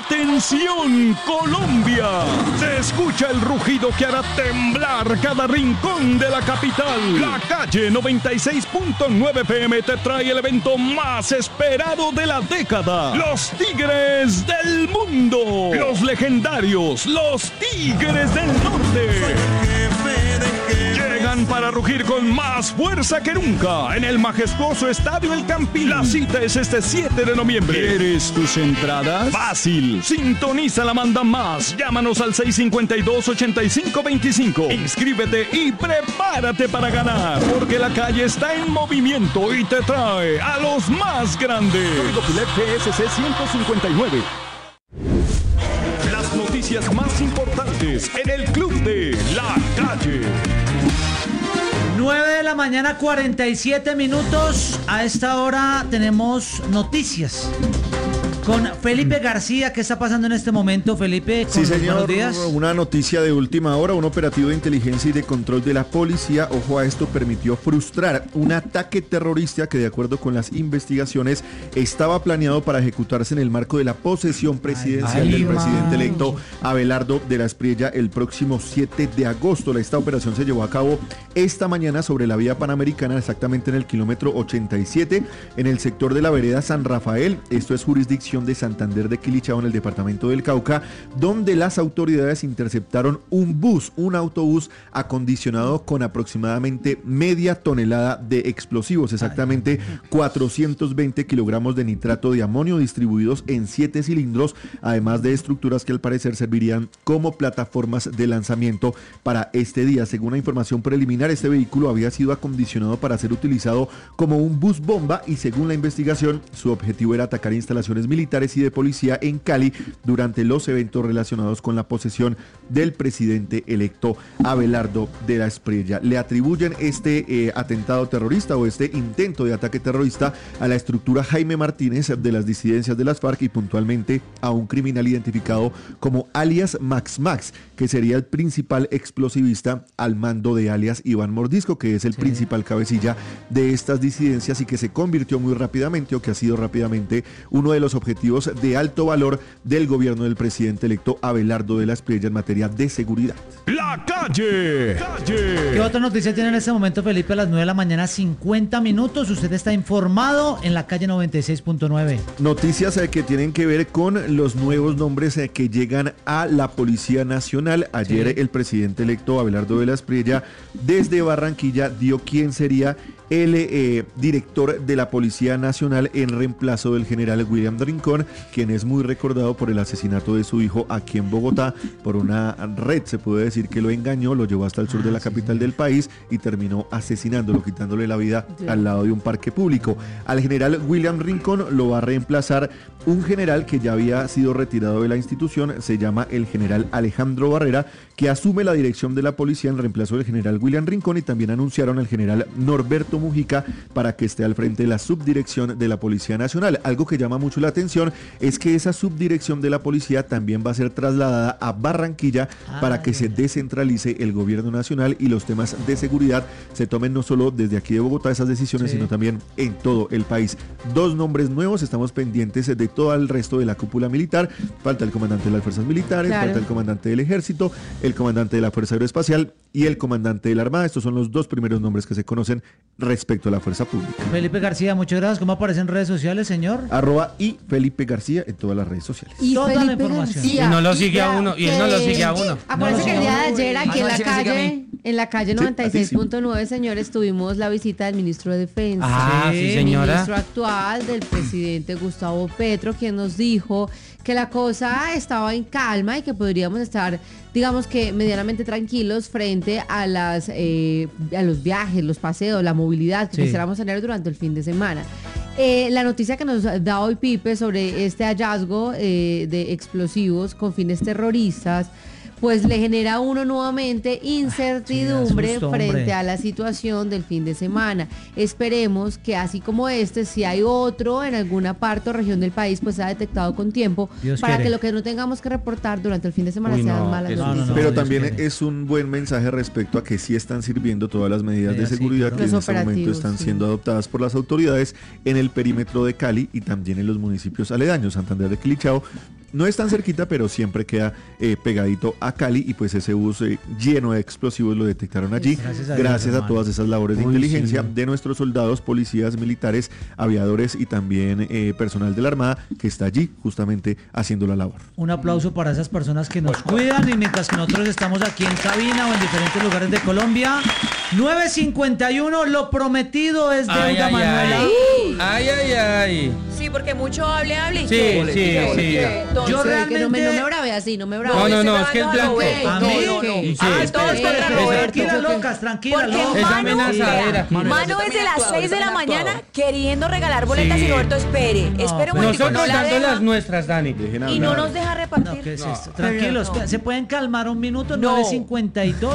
¡Atención, Colombia! Se escucha el rugido que hará temblar cada rincón de la capital. La Calle 96.9 PM te trae el evento más esperado de la década. Los Tigres del Mundo. Los legendarios, los Tigres del Norte. Llegan para rugir con más fuerza que nunca en el majestuoso Estadio El Campín. La cita es este 7 de noviembre. ¿Quieres tus entradas? Fácil. Sintoniza la manda más. Llámanos al 652-8525. Inscríbete y prepárate para ganar. Porque la calle está en movimiento y te trae a los más grandes. Código PILET PSC 159. Las noticias más importantes en el Club de la Calle. 9 de la mañana, 47 minutos. A esta hora tenemos noticias con Felipe García. ¿Qué está pasando en este momento, Felipe? Sí, señor, buenos días. Una noticia de última hora. Un operativo de inteligencia y de control de la policía, ojo a esto, permitió frustrar un ataque terrorista que, de acuerdo con las investigaciones, estaba planeado para ejecutarse en el marco de la posesión presidencial del presidente electo Abelardo de la Espriella el próximo 7 de agosto. Esta operación se llevó a cabo esta mañana sobre la vía panamericana, exactamente en el kilómetro 87, en el sector de la vereda San Rafael. Esto es jurisdicción de Santander de Quilichao, en el departamento del Cauca, donde las autoridades interceptaron un autobús acondicionado con aproximadamente media tonelada de explosivos, exactamente 420 kilogramos de nitrato de amonio distribuidos en 7 cilindros, además de estructuras que al parecer servirían como plataformas de lanzamiento para este día. Según la información preliminar, este vehículo había sido acondicionado para ser utilizado como un bus bomba y, según la investigación, su objetivo era atacar instalaciones militares y de policía en Cali durante los eventos relacionados con la posesión del presidente electo Abelardo de la Espriella. Le atribuyen este atentado terrorista o este intento de ataque terrorista a la estructura Jaime Martínez de las disidencias de las FARC y puntualmente a un criminal identificado como alias Max, que sería el principal explosivista al mando de alias Iván Mordisco, que es el principal cabecilla de estas disidencias y que se convirtió muy rápidamente, o que ha sido rápidamente, uno de los objetivos de alto valor del gobierno del presidente electo Abelardo de la Espriella en materia de seguridad. La Calle. ¿Qué otra noticia tiene en este momento, Felipe? A las 9 de la mañana, 50 minutos. Usted está informado en la Calle 96.9. Noticias que tienen que ver con los nuevos nombres que llegan a la Policía Nacional. Ayer el presidente electo Abelardo de la Espriella desde Barranquilla dio quién sería el director de la Policía Nacional en reemplazo del general William Rincón, quien es muy recordado por el asesinato de su hijo aquí en Bogotá, por una red, se puede decir, que lo engañó, lo llevó hasta el sur de la capital del país y terminó asesinándolo, quitándole la vida al lado de un parque público. Al general William Rincón lo va a reemplazar un general que ya había sido retirado de la institución, se llama el general Alejandro Barrera, que asume la dirección de la policía en reemplazo del general William Rincón, y también anunciaron al general Norberto Mujica para que esté al frente de la subdirección de la Policía Nacional. Algo que llama mucho la atención es que esa subdirección de la policía también va a ser trasladada a Barranquilla para que se descentralice el gobierno nacional y los temas de seguridad se tomen no solo desde aquí de Bogotá esas decisiones, sino también en todo el país. 2 nombres nuevos, estamos pendientes de todo el resto de la cúpula militar. Falta el comandante de las fuerzas militares, falta el comandante del ejército, el comandante de la Fuerza Aeroespacial y el comandante de la Armada. Estos son los 2 primeros nombres que se conocen respecto a la fuerza pública. Felipe García, muchas gracias. ¿Cómo aparece en redes sociales, señor? @y Felipe García en todas las redes sociales. Y toda Felipe la información. García, y no lo sigue a uno, y él no lo sigue a uno. Acuérdense que el día de ayer aquí No, en la calle 96.9, señores, tuvimos la visita del ministro de Defensa. Sí, señora. El ministro actual del presidente Gustavo Petro, quien nos dijo que la cosa estaba en calma y que podríamos estar, digamos que medianamente tranquilos frente a los viajes, los paseos, la movilidad que quisiéramos tener durante el fin de semana. La noticia que nos da hoy Pipe sobre este hallazgo de explosivos con fines terroristas, pues le genera a uno nuevamente incertidumbre frente a la situación del fin de semana. Esperemos que así como si hay otro en alguna parte o región del país, pues sea detectado con tiempo, para que lo que no tengamos que reportar durante el fin de semana sean malas noticias. Pero también es un buen mensaje respecto a que sí están sirviendo todas las medidas de seguridad que en este momento están siendo adoptadas por las autoridades en el perímetro de Cali y también en los municipios aledaños, Santander de Quilichao No es tan cerquita, pero siempre queda pegadito a Cali y pues ese bus lleno de explosivos lo detectaron allí gracias a todas esas labores de inteligencia de nuestros soldados, policías, militares, aviadores y también personal de la Armada que está allí justamente haciendo la labor. Un aplauso para esas personas que nos cuidan y mientras que nosotros estamos aquí en cabina o en diferentes lugares de Colombia. 9:51, lo prometido es deuda, Manuela. Ay. Sí, porque mucho hable. Sí. Yo Que no me realmente... brave así, no me brave. No, es que es blanco. A mí. Sí, todos contra Roberto. Tranquila, locas, tranquila, Porque locas. Es Manu, amenazadera. Manu es de las 6 de la mañana queriendo regalar boletas y Roberto espere un momentico, Nosotros no la dando deja las nuestras, Dani. Dejen y no hablar. nos deja No, repartir. ¿qué es esto? Tranquilos, ¿se pueden calmar un minuto? No. 9:52.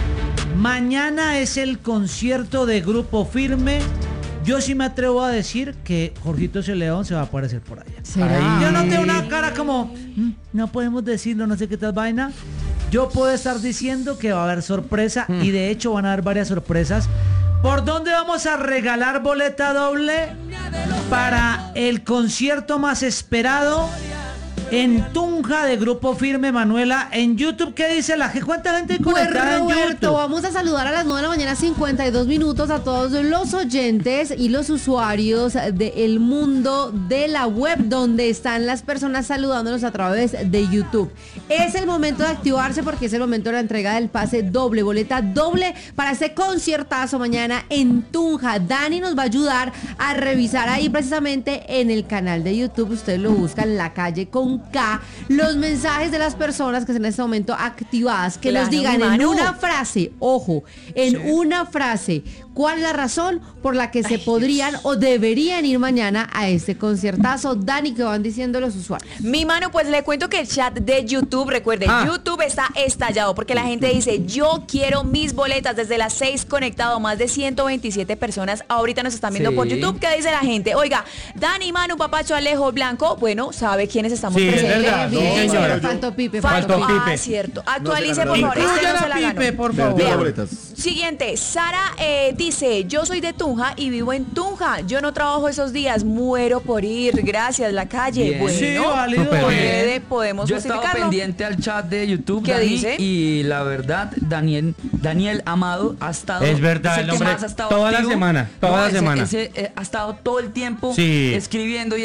Mañana es el concierto de Grupo Firme. Yo sí me atrevo a decir que Jorgito C. León se va a aparecer por allá. ¿Será? Yo no tengo una cara como, no podemos decirlo, no sé qué tal vaina. Yo puedo estar diciendo que va a haber sorpresa y de hecho van a haber varias sorpresas. ¿Por dónde vamos a regalar boleta doble para el concierto más esperado en Tunja de Grupo Firme, Manuela? En YouTube, ¿qué dice la gente? ¿Cuánta gente Pues conectada en Roberto, YouTube? vamos a saludar a las 9 de la mañana, 52 minutos, a todos los oyentes y los usuarios del mundo de la web, donde están las personas saludándonos a través de YouTube. Es el momento de activarse porque es el momento de la entrega del pase doble, boleta doble para este conciertazo mañana en Tunja. Dani nos va a ayudar a revisar ahí precisamente en el canal de YouTube. Ustedes lo buscan, La Calle con K, los mensajes de las personas que están en este momento activadas, que Claro, nos digan mi en Manu. una frase, ojo, en una frase, cuál es la razón por la que se podrían o deberían ir mañana a este conciertazo. Dani, ¿qué van diciendo los usuarios? Mi mano, pues le cuento que el chat de YouTube, recuerde, YouTube está estallado porque la gente dice, yo quiero mis boletas desde las 6 conectado, más de 127 personas ahorita nos están viendo por YouTube. ¿Qué dice la gente? Oiga, Dani, Manu, Papacho, Alejo, Blanco, bueno, sabe quiénes estamos Sí, es presentes. verdad. Bien, Sí, señora. faltó Pipe, Faltó faltó Pipe. Pipe. Cierto. Actualice, por No favor. se Este no se Incluyan la a ganó. Pipe, por Perdió favor. las Vea. boletas. Siguiente, Sara dice, yo soy de Tunja y vivo en Tunja. Yo no trabajo esos días, muero por ir. Gracias, La Calle. Bien. Bueno, Sí, válido. Súper bien. podemos Yo he estado justificarlo. pendiente al chat de YouTube, ¿Qué Dani, dice? y la verdad, Daniel Amado ha estado... Es verdad, el el que hombre, más ha estado toda la activo. semana, toda la semana. Ha estado todo el tiempo Sí. escribiendo.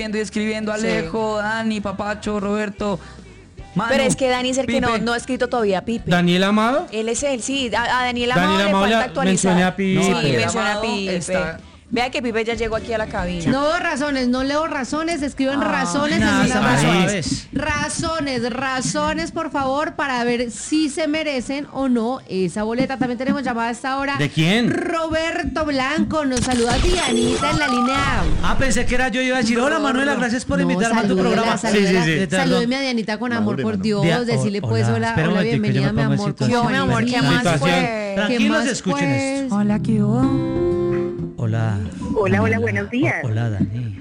Alejo, Dani, Papacho, Roberto, Manu, Pero es que Dani es el que Pipe. no ha escrito todavía Pipe. Daniel Amado. Él es él, sí. A Daniel Amado Daniel le Amado falta la actualizar. mencioné a Pipe. Sí, No, Daniel menciona a Amado Pipe. está- Vea que Pipe ya llegó aquí a la cabina. No veo razones, no leo razones, escriben razones nada, en una estamos frase. suaves. Razones, por favor, para ver si se merecen o no esa boleta. También tenemos llamada a esta hora. ¿De quién? Roberto Blanco, nos saluda Dianita en la línea. Ah, pensé que era yo, iba a decir, hola Manuela, gracias por invitarme a tu programa. Salúdeme a Dianita con amor, por Dios, decirle pues hola, espera un hola, momentico, bienvenida, yo mi me pongo en amor. situación. Yo, mi amor, ¿qué más Situación. fue? Tranquilos, escuchen esto. Hola, ¿qué hubo? Hola. Hola, buenos días. Hola, Dani.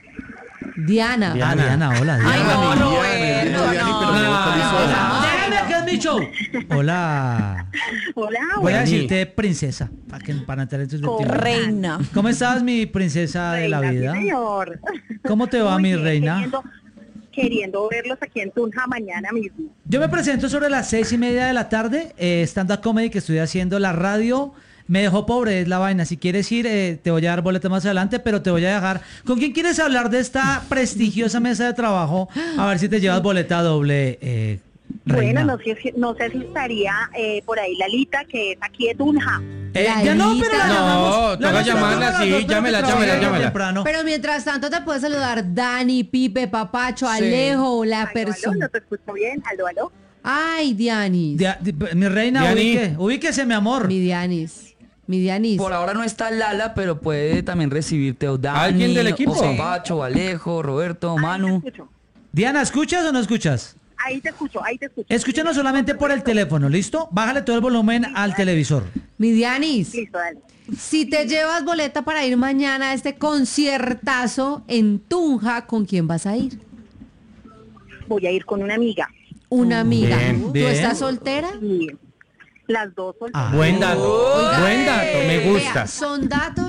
Diana. Ah, Diana, hola, Diana. Ay, no, Diana, Roberto, Diana, no. pero no comenzó. Déjame que es mi show. Hola. Hola, Voy a Dani. decirte princesa, para entrar en tus sentidos. Reina. ¿Cómo estás, mi princesa de la reina, vida? sí, señor. ¿Cómo te va, Muy mi bien, reina? Queriendo verlos aquí en Tunja mañana mismo. Yo me presento sobre las 6:30 de la tarde, stand-up comedy que estoy haciendo, la radio. Me dejó pobre, es la vaina. Si quieres ir, te voy a dar boletas más adelante, pero te voy a dejar. ¿Con quién quieres hablar de esta prestigiosa mesa de trabajo? A ver si te llevas boleta doble, reina. Bueno, no sé si estaría por ahí Lalita, que es aquí de Tunja. Ya no, pero la Lalita. llamamos. No, La toca llamamos llamarla, a las sí, dos, pero llámela, que trabaja llámela. temprano. Pero mientras tanto te puede saludar Dani, Pipe, Papacho, Alejo, la Aló, persona. no te escucho bien. Aló. Ay, Dianis. Mi reina, Diani. ubíquese, mi amor. Mi Dianis. Por ahora no está Lala, pero puede también recibirte o Dani, ¿Alguien del equipo? o Papacho, Alejo, Roberto, Manu. Te escucho. Diana, ¿escuchas o no escuchas? Ahí te escucho. Escúchanos solamente por el teléfono, ¿listo? Bájale todo el volumen al televisor. Mi Dianis. Listo, dale. Si te llevas boleta para ir mañana a este conciertazo en Tunja, ¿con quién vas a ir? Voy a ir con una amiga. Una amiga. Bien, ¿Tú bien. estás soltera? Y las dos solteras. Buen dato, Oiga, buen dato, me vea, gusta. son datos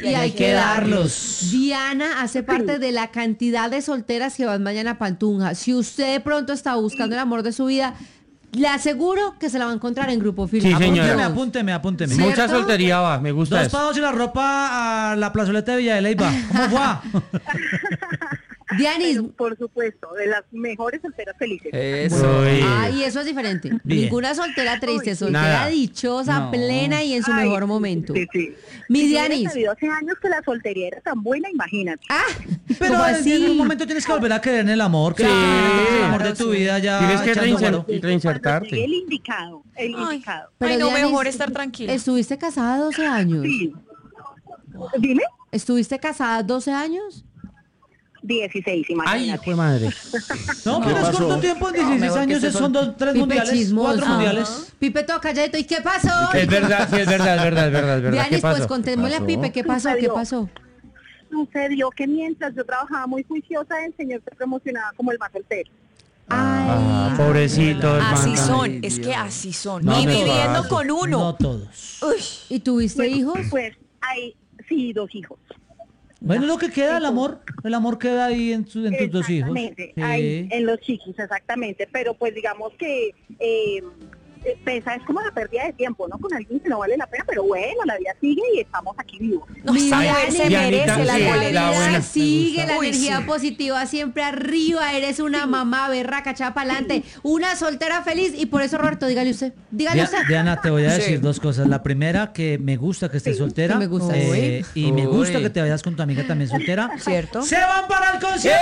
Y hay que darlos. Diana hace parte de la cantidad de solteras que van mañana para Tunja. Si usted de pronto está buscando el amor de su vida, le aseguro que se la va a encontrar en Grupo Firme. Sí, señora. Apúnteme. ¿Cierto? Mucha soltería va, me gusta 2 eso. pagos y la ropa a la plazoleta de Villa de Leyva. ¿Cómo fue? Dianis, Pero, por supuesto, de las mejores solteras felices. Eso. Uy. y eso es diferente. Bien. Ninguna soltera triste, Uy, soltera nada. dichosa, No. plena y en su Ay, mejor momento. Sí. Mi Si hubiera Dianis. sabido hace años que la soltería era tan buena, imagínate. Pero ¿cómo en así? un momento tienes que volver a creer en el amor. Que Sí. el amor de tu vida ya. Tienes que echando vuelo. reinsertarte. Cuando llegue el indicado, Ay, Pero, no, Dianis, mejor estar tranquila. ¿Estuviste casada 12 años? Sí. Dime, ¿Estuviste casada 12 años? 16, Ay, imagínate. fue madre. No, ¿Qué pero es pasó? corto tiempo, en 16 mejor que años se son 3 Pipe mundiales, chismoso. 4 mundiales. Pipe todo calladito. ¿Y qué pasó? Es verdad, sí, es verdad. ¿Qué Dianis, pues pasó? contémosle a pasó? Pipe, ¿qué pasó? ¿Qué pasó? Sucedió que mientras yo trabajaba muy juiciosa, el señor se promocionaba como el más soltero. Ah, pobrecito, hermano. Así son, Ay, es que Dios. así son. No y me viviendo pasa. con uno. No todos. Uy, ¿Y tuviste hijos? Pues hay, sí, 2 hijos. Bueno, lo que queda, el amor queda ahí en tus 2 hijos. Exactamente, Sí. ahí en los chiquis, exactamente. Pero pues digamos que pesa, es como la pérdida de tiempo, ¿no? Con alguien que no vale la pena, pero bueno, la vida sigue y estamos aquí vivos. no, Mi esa mujer Dianis, se Dianita, merece la sí, boleta. la buena. Sigue la Uy, energía sí. positiva siempre arriba. Eres una mamá berraca, echada para adelante. Una soltera feliz. Y por eso, Roberto, dígale usted. Dígale usted. Diana, te voy a decir Sí. 2 cosas. La primera, que me gusta que estés soltera. que me gusta. Y me gusta Uy. que te vayas con tu amiga también soltera. ¿Cierto? ¡Se van para el concierto!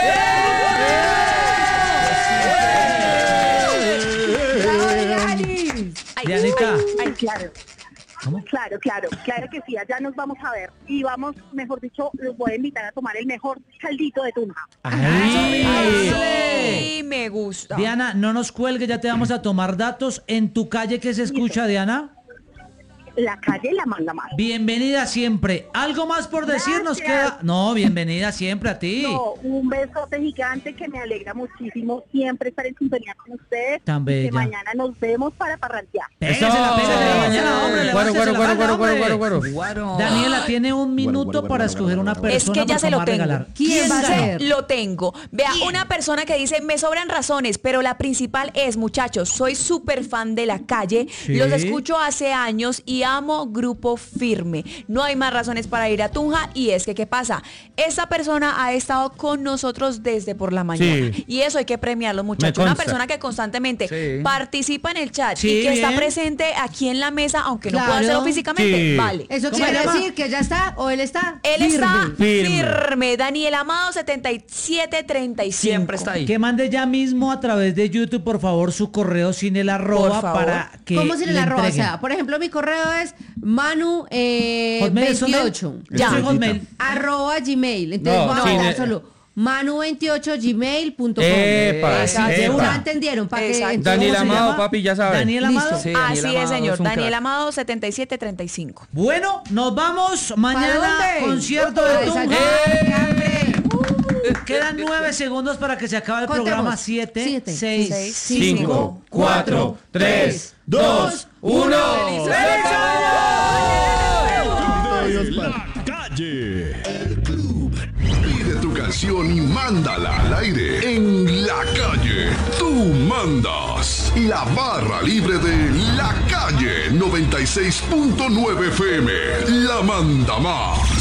¡Bravo, Dianis! Ay, Dianita. Ay, claro. ¿Cómo? Claro que sí, allá nos vamos a ver. Y vamos, mejor dicho, los voy a invitar a tomar el mejor caldito de Tunja. ¡Ay! Sí, me gusta. Diana, no nos cuelgue, ya te vamos a tomar datos. En tu calle, ¿qué se escucha, Diana? La calle la manda más. Bienvenida siempre. ¿Algo más por decir? Nos Gracias. queda. No, bienvenida siempre a ti. No, un besote gigante que me alegra muchísimo siempre estar en sintonía con ustedes. Tan Y que bella. mañana nos vemos para parrandear. Pégasela, pégasela, hombre, Guaro, levántese la falda, hombre. guaro. Guaro. Daniela tiene un minuto para escoger una persona. Es que ya porque se lo vamos a tengo. regalar. ¿Quién va a Se ser? Lo tengo. Vea, una persona que dice, me sobran razones, pero la principal es, muchachos, soy súper fan de La Calle, Sí. los escucho hace años y amo Grupo Firme. No hay más razones para ir a Tunja y es que, ¿qué pasa? Esta persona ha estado con nosotros desde por la mañana Sí. y eso hay que premiarlo, Me muchachos. Una consta. persona que constantemente Sí. participa en el chat Sí, y que está bien. presente aquí en la mesa, aunque no Claro. pueda hacerlo físicamente, Sí. vale. Eso ¿Cómo quiere se llama? decir que ya está o él está Él está Firme. firme. Daniel Amado 7735. Siempre está ahí. Que mande ya mismo a través de YouTube, por favor, su correo sin el arroba Por favor. para que ¿Cómo se le arroba? O entreguen. sea, por ejemplo, mi correo es manu Hotmail, ¿es Hotmail? 28 Ya. Soy Hotmail. arroba gmail. Entonces No, voy a sí, mandar ne- solo manu28gmail.com. Epa, Exacto. ¿Ya entendieron? Para que Exacto. entonces- Daniel ¿Cómo se Amado, llama? papi, ya sabe. Daniel Listo. Amado. Sí, Daniel Así es, Amado señor. es un Daniel crack. Amado 7735. Bueno, nos vamos mañana. dónde? Concierto Para de Tunja. desayunar, Quedan 9 segundos para que se acabe el Contemos. programa. 7, 7, 6, 6, 5, 4, 3, 2, 1. La Calle. Pide tu canción y mándala al aire en La Calle. Tú mandas. La barra libre de La Calle 96.9 FM. La manda más.